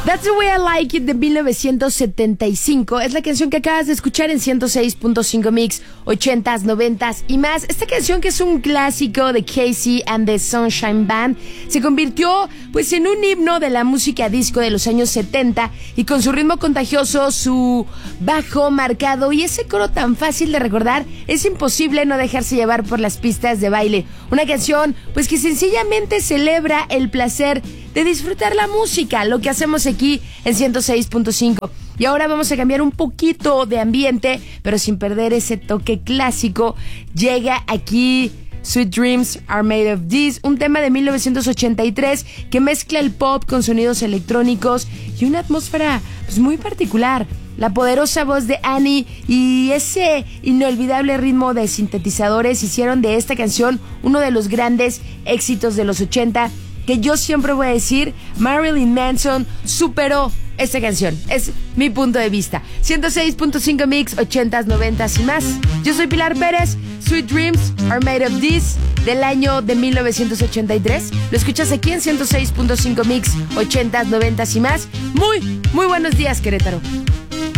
That's the Way I Like It de 1975. Es la canción que acabas de escuchar en 106.5 Mix, 80s, 90s y más. Esta canción, que es un clásico de Casey and the Sunshine Band, se convirtió pues en un himno de la música disco de los años 70, y con su ritmo contagioso, su bajo marcado y ese coro tan fácil de recordar, es imposible no dejarse llevar por las pistas de baile. Una canción pues que sencillamente celebra el placer de disfrutar la música, lo que hacemos aquí en 106.5. Y ahora vamos a cambiar un poquito de ambiente, pero sin perder ese toque clásico. Llega aquí Sweet Dreams Are Made of This, un tema de 1983 que mezcla el pop con sonidos electrónicos y una atmósfera pues muy particular. La poderosa voz de Annie y ese inolvidable ritmo de sintetizadores hicieron de esta canción uno de los grandes éxitos de los 80, que yo siempre voy a decir, Marilyn Manson superó esta canción. Es mi punto de vista. 106.5 Mix, 80s, 90s y más. Yo soy Pilar Pérez. Sweet Dreams Are Made of This, del año de 1983. Lo escuchas aquí en 106.5 Mix, 80s, 90s y más. Muy buenos días, Querétaro.